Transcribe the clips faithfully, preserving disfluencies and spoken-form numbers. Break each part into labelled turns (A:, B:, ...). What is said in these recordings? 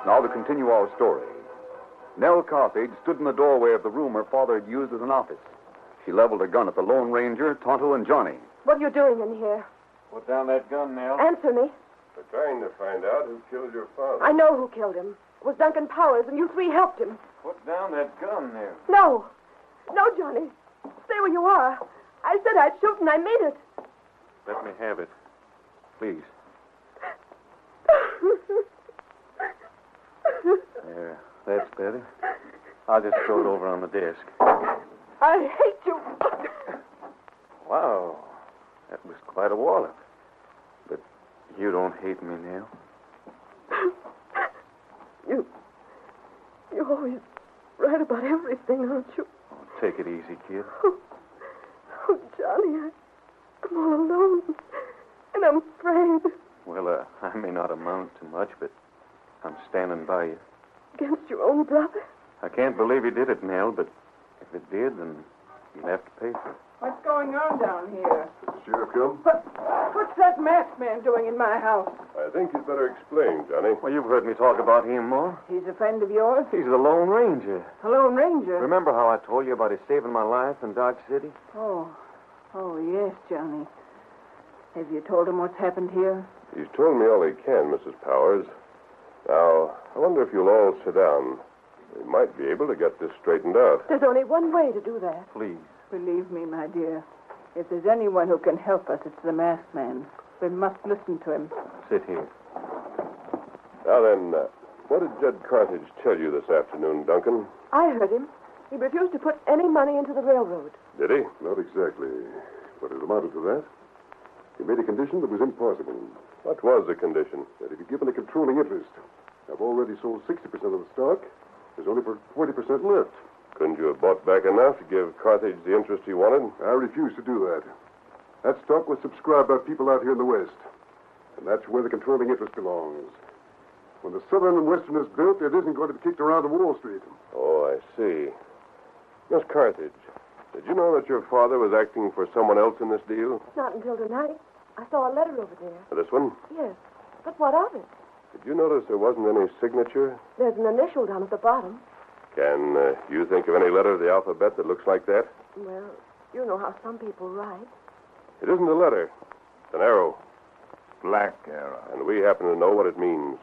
A: Now to continue our story. Nell Carthage stood in the doorway of the room her father had used as an office. She leveled a gun at the Lone Ranger, Tonto, and Johnny.
B: What are you doing in here?
C: Put down that gun, Nell.
B: Answer me.
D: We're trying to find out who killed your father.
B: I know who killed him. It was Duncan Powers, and you three helped him.
C: Put down that gun, Nell.
B: No. No, Johnny. Stay where you are. I said I'd shoot, and I mean it.
C: Let me have it. Please. There. That's better. I'll just throw it over on the desk.
B: I hate you.
C: Wow. That was quite a wallop. But you don't hate me, Nell.
B: You... You always write about everything, aren't you?
C: Oh, take it easy, kid.
B: Oh, oh Johnny, I, I'm all alone. And I'm afraid.
C: Well, uh, I may not amount to much, but I'm standing by you.
B: Against your own brother?
C: I can't believe he did it, Nell, but if it did, then you'll have to pay for it.
E: What's going on down here?
D: Sheriff come?
E: What, what's that masked man doing in my house?
D: I think you'd better explain, Johnny.
C: Well, you've heard me talk about him more.
E: He's a friend of yours?
C: He's the Lone Ranger.
E: The Lone Ranger?
C: Remember how I told you about his saving my life in Dodge City?
E: Oh. Oh, yes, Johnny. Have you told him what's happened here?
D: He's told me all he can, Missus Powers. Now, I wonder if you'll all sit down. We might be able to get this straightened out.
B: There's only one way to do that.
C: Please.
E: Believe me, my dear. If there's anyone who can help us, it's the masked man. We must listen to him.
C: Sit here.
D: Now then, uh, what did Judd Carthage tell you this afternoon, Duncan?
B: I heard him. He refused to put any money into the railroad.
D: Did he?
F: Not exactly, but it amounted to that. He made a condition that was impossible.
D: What was the condition?
F: That if he'd given a controlling interest. I've already sold sixty percent of the stock. There's only for twenty percent left.
D: Couldn't you have bought back enough to give Carthage the interest he wanted?
F: I refuse to do that. That stock was subscribed by people out here in the West. And that's where the controlling interest belongs. When the Southern and Western is built, it isn't going to be kicked around to Wall Street.
D: Oh, I see. Miss Carthage, did you know that your father was acting for someone else in this deal?
B: Not until tonight. I saw a letter over there.
D: This one?
B: Yes. But what of it?
D: Did you notice there wasn't any signature?
B: There's an initial down at the bottom.
D: Can uh, you think of any letter of the alphabet that looks like that?
B: Well, you know how some people write.
D: It isn't a letter. It's an arrow.
A: Black arrow.
D: And we happen to know what it means.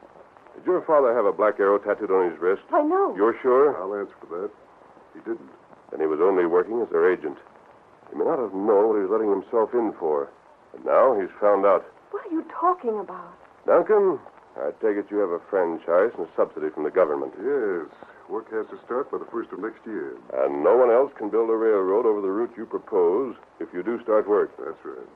D: Did your father have a black arrow tattooed on his wrist?
B: I know.
D: You're sure?
F: I'll answer for that. He didn't.
D: Then he was only working as their agent. He may not have known what he was letting himself in for. And now he's found out.
B: What are you talking about?
D: Duncan, I take it you have a franchise and a subsidy from the government.
F: Yes. Work has to start by the first of next year.
D: And no one else can build a railroad over the route you propose if you do start work.
F: That's right.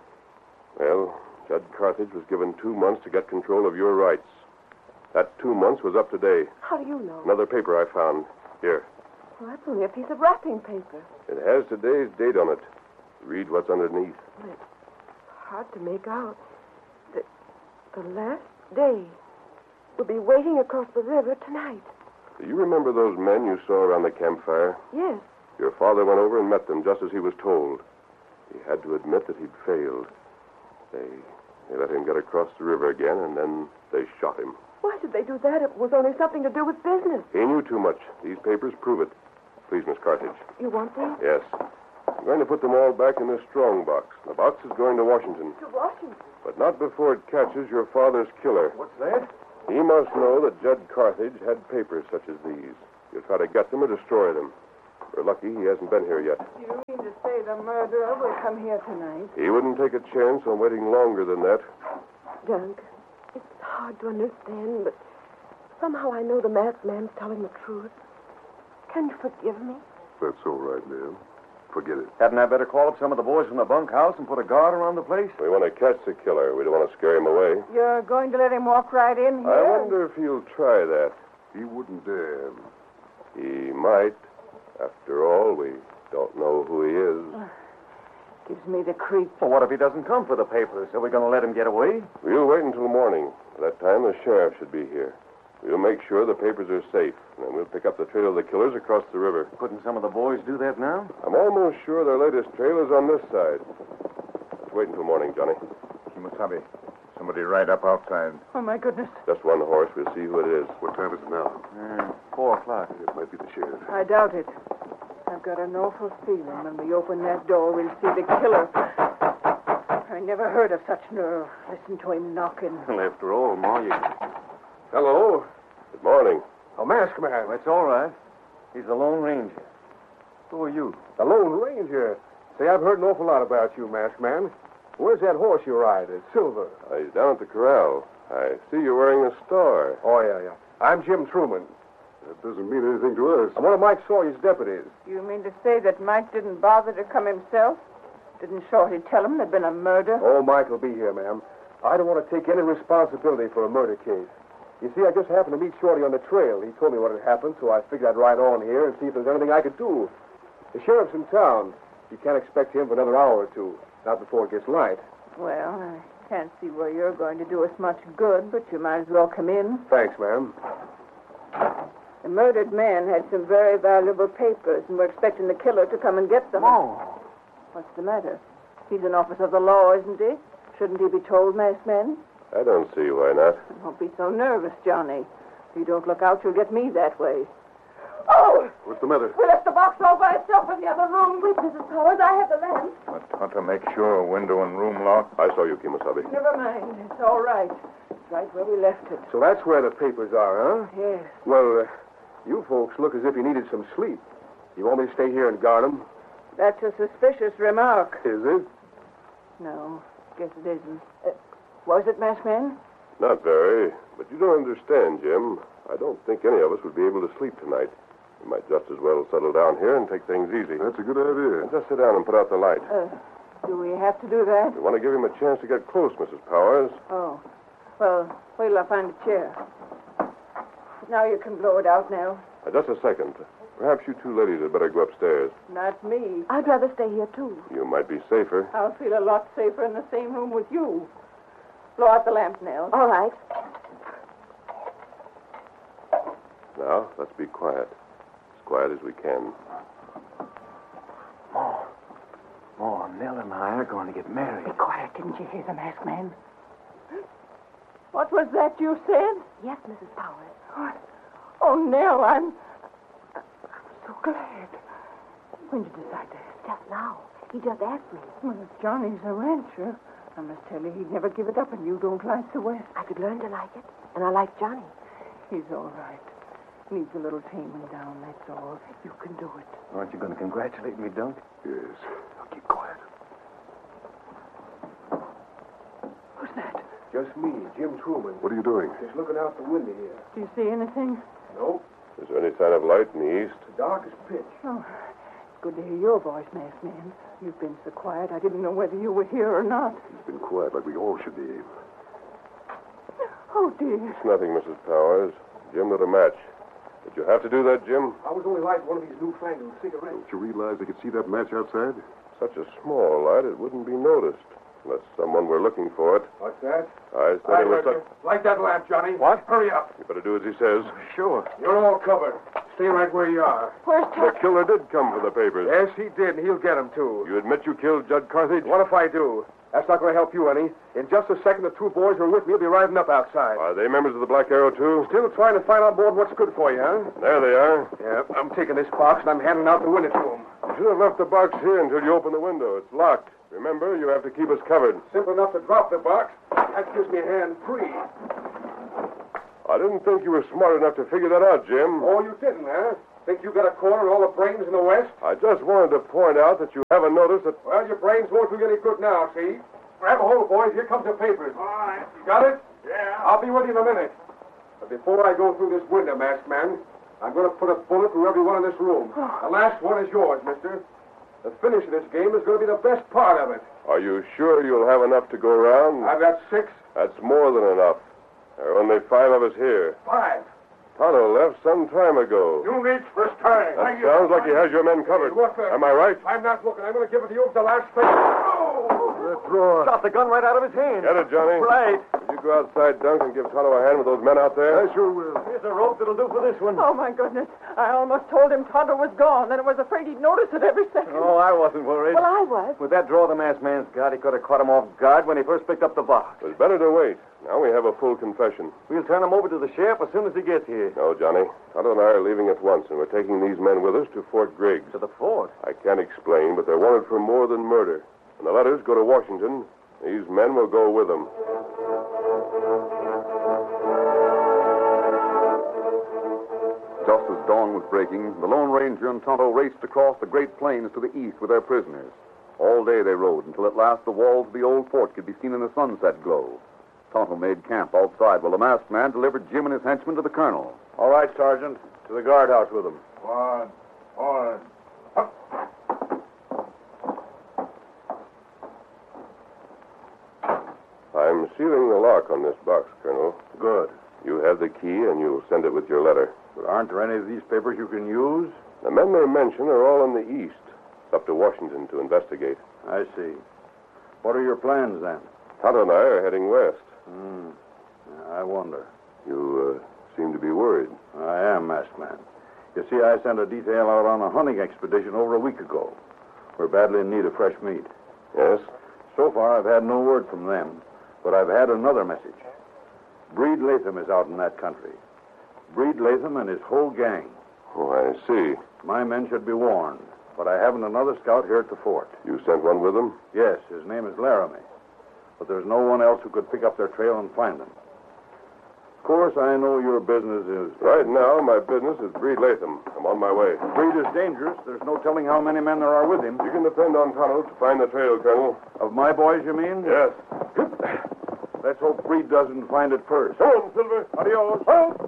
D: Well, Judd Carthage was given two months to get control of your rights. That two months was up today.
B: How do you know?
D: Another paper I found. Here.
B: Well, that's only a piece of wrapping paper.
D: It has today's date on it. Read what's underneath.
B: Well, it's hard to make out. The, the last day. We'll be waiting across the river tonight.
D: Do you remember those men you saw around the campfire?
B: Yes.
D: Your father went over and met them just as he was told. He had to admit that he'd failed. They, they let him get across the river again, and then they shot him.
B: Why did they do that? It was only something to do with business.
D: He knew too much. These papers prove it. Please, Miss Carthage.
B: You want these?
D: Yes. I'm going to put them all back in this strong box. The box is going to Washington.
B: To Washington?
D: But not before it catches your father's killer.
C: What's that?
D: He must know that Judd Carthage had papers such as these. You'll try to get them or destroy them. We're lucky he hasn't been here yet.
E: You mean to say the murderer will come here tonight?
D: He wouldn't take a chance on waiting longer than that.
B: Dunk, it's hard to understand, but somehow I know the masked man's telling the truth. Can you forgive me?
F: That's all right, Nell. Forget it.
C: Hadn't I better call up some of the boys from the bunkhouse and put a guard around the place?
D: We want to catch the killer. We don't want to scare him away.
E: You're going to let him walk right in here?
D: I wonder if he'll try that.
F: He wouldn't dare.
D: He might. After all, we don't know who he is.
E: Gives me the creeps.
C: Well, what if he doesn't come for the papers? Are we going to let him get away?
D: We'll wait until morning. By that time, the sheriff should be here. We'll make sure the papers are safe, and then we'll pick up the trail of the killers across the river.
C: Couldn't some of the boys do that now?
D: I'm almost sure their latest trail is on this side. Let's wait until morning, Johnny.
A: Kimasabi,
G: Somebody right up outside.
E: Oh, my goodness.
D: Just one horse. We'll see who it is.
F: What time is it now?
C: Uh, four o'clock.
F: It might be the sheriff.
E: I doubt it. I've got an awful feeling when we open that door, we'll see the killer. I never heard of such nerve. Listen to him knocking.
C: Well, after all, Ma, you...
F: Hello?
D: Good morning.
F: A masked man.
C: That's all right. He's the Lone Ranger. Who are you?
F: The Lone Ranger. Say, I've heard an awful lot about you, masked man. Where's that horse you ride? It's Silver.
D: Uh, he's down at the corral. I see you're wearing a star.
F: Oh, yeah, yeah. I'm Jim Truman. That doesn't mean anything to us. I'm one of Mike Sawyer's deputies.
E: You mean to say that Mike didn't bother to come himself? Didn't Shorty tell him there'd been a murder?
F: Oh, Mike will be here, ma'am. I don't want to take any responsibility for a murder case. You see, I just happened to meet Shorty on the trail. He told me what had happened, so I figured I'd ride on here and see if there's anything I could do. The sheriff's in town. You can't expect him for another hour or two. Not before it gets light.
E: Well, I can't see where you're going to do us much good, but you might as well come in.
F: Thanks, ma'am.
E: The murdered man had some very valuable papers, and we're expecting the killer to come and get them.
C: Oh.
E: What's the matter? He's an officer of the law, isn't he? Shouldn't he be told, masked man?
D: I don't see why not.
E: Don't be so nervous, Johnny. If you don't look out, you'll get me that way. Oh!
F: What's the matter?
E: We left the box all by itself in the other room. Wait, Missus Powers, I have the lamp.
G: I want to make sure window and room locked.
D: I saw you, Kimasabi.
E: Never mind. It's all right. It's right where we left it.
F: So that's where the papers are, huh?
E: Yes.
F: Well, uh, you folks look as if you needed some sleep. You want me to stay here and guard them?
E: That's a suspicious remark.
F: Is it?
E: No, guess it isn't. Uh, was it, masked man?
D: Not very. But you don't understand, Jim. I don't think any of us would be able to sleep tonight. We might just as well settle down here and take things easy.
F: That's a good idea.
D: And just sit down and put out the light.
E: Uh, do we have to do that?
D: We want to give him a chance to get close, Missus Powers.
E: Oh. Well, wait till I find a chair. Now you can blow it out now.
D: Uh, just a second. Perhaps you two ladies had better go upstairs.
E: Not me.
B: I'd rather stay here, too.
D: You might be safer.
E: I'll feel a lot safer in the same room with you. Blow out the lamp, Nell.
B: All right.
D: Now, let's be quiet. As quiet as we can.
C: Ma. Ma, Nell and I are going to get married.
E: Be quiet, didn't you hear the masked man? What was that you said?
B: Yes, Missus Powers.
E: What? Oh, Nell, I'm... I'm so glad. When did you decide that?
B: Just now. He just asked me.
E: Well, if Johnny's a rancher, I must tell you he'd never give it up, and you don't like the West.
B: I could learn to like it, and I like Johnny.
E: He's all right. Needs a little taming down, that's all. You can do it.
C: Aren't you going to congratulate me, Dunk?
F: Yes. Now keep quiet.
E: Who's that?
F: Just me, Jim Truman. What are you doing?
H: Just looking out the window here.
E: Do you see anything?
H: Nope.
D: Is there any sign of light in the east?
H: Dark as pitch.
E: Oh, it's good to hear your voice, masked man. You've been so quiet, I didn't know whether you were here or not.
F: He's been quiet like we all should be.
E: Oh, dear.
D: It's nothing, Missus Powers. Jim lit a match. Did you have to do that, Jim?
H: I was only lighting one of these newfangled cigarettes.
F: Don't you realize they could see that match outside?
D: Such a small light, it wouldn't be noticed. Unless someone were looking for it.
H: What's that?
D: I said
H: I
D: it was
H: heard you.
D: such...
H: Light that lamp, Johnny.
C: What?
H: Hurry up.
D: You better do as he says.
C: Sure.
H: You're all covered. Stay right where you are.
E: Where's
D: The
E: Tuck?
D: killer did come for the papers.
F: Yes, he did, and he'll get him, too.
D: You admit you killed Judd Carthage?
F: What if I do? That's not going to help you any. In just a second, the two boys who are with me will be riding up outside.
D: Are they members of the Black Arrow, too?
F: Still trying to find on board what's good for you, huh?
D: There they are.
F: Yeah, I'm taking this box, and I'm handing out the window to them.
D: You should have left the box here until you open the window. It's locked. Remember, you have to keep us covered.
F: Simple enough to drop the box. That gives me a hand free.
D: I didn't think you were smart enough to figure that out, Jim.
F: Oh, you didn't, huh? Think you got a corner on all the brains in the West?
D: I just wanted to point out that you haven't noticed that...
F: Well, your brains won't do you any good now, see? Grab a hold, boys. Here comes the papers.
H: All right.
F: You got it?
H: Yeah.
F: I'll be with you in a minute. But before I go through this window, masked man, I'm going to put a bullet through every one in this room. The last one is yours, mister. The finish of this game is going to be the best part of it.
D: Are you sure you'll have enough to go around?
F: I've got six.
D: That's more than enough. There are only five of us here.
F: Five.
D: Tonto left some time ago.
H: You reach first time.
D: That sounds like he has your men covered.
F: What the-
D: Am I right?
F: I'm not looking. I'm going to give it to you for the last thing. Oh!
C: Shot the gun right out of his hand.
D: Get it, Johnny.
C: Right.
D: Did you go outside, Dunk, and give Tonto a hand with those men out there?
H: I sure will.
C: Here's a rope that'll do for this one.
E: Oh, my goodness. I almost told him Tonto was gone. Then I was afraid he'd notice it every second.
C: Oh, I wasn't worried.
B: Well, I was.
C: With that draw the masked man's got, he could have caught him off guard when he first picked up the box.
D: It was better to wait. Now we have a full confession.
C: We'll turn him over to the sheriff as soon as he gets here.
D: No, Johnny. Tonto and I are leaving at once, and we're taking these men with us to Fort Griggs.
C: To the fort?
D: I can't explain, but they're wanted for more than murder. When the letters go to Washington, these men will go with them.
A: Just as dawn was breaking, the Lone Ranger and Tonto raced across the Great Plains to the east with their prisoners. All day they rode until at last the walls of the old fort could be seen in the sunset glow. Tonto made camp outside while the masked man delivered Jim and his henchmen to the colonel.
C: All right, Sergeant. To the guardhouse with him.
G: One, one.
D: I'm sealing the lock on this box, Colonel.
C: Good.
D: You have the key, and you'll send it with your letter.
C: But aren't there any of these papers you can use?
D: The men they mention are all in the east. It's up to Washington to investigate.
C: I see. What are your plans, then?
D: Tonto and I are heading west.
C: Hmm. I wonder.
D: You uh, seem to be worried.
C: I am, masked man. You see, I sent a detail out on a hunting expedition over a week ago. We're badly in need of fresh meat.
D: Yes?
C: So far, I've had no word from them, but I've had another message. Breed Latham is out in that country. Breed Latham and his whole gang.
D: Oh, I see.
C: My men should be warned, but I haven't another scout here at the fort.
D: You sent one with them?
C: Yes, his name is Laramie. But there's no one else who could pick up their trail and find them. Of course, I know your business is...
D: Right now, my business is Breed Latham. I'm on my way.
C: Breed is dangerous. There's no telling how many men there are with him.
D: You can depend on Tonto to find the trail, Colonel.
C: Of my boys, you mean?
D: Yes.
C: Let's hope Breed doesn't find it first.
D: Go on, Silver.
C: Adios.
D: Oh!